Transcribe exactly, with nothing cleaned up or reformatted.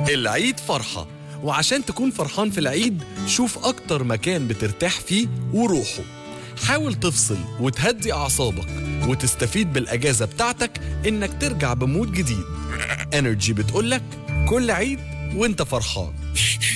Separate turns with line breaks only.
العيد فرحة، وعشان تكون فرحان في العيد شوف أكتر مكان بترتاح فيه وروحه. حاول تفصل وتهدي أعصابك وتستفيد بالأجازة بتاعتك إنك ترجع بمود جديد. انرجي بتقولك كل عيد وانت فرحان.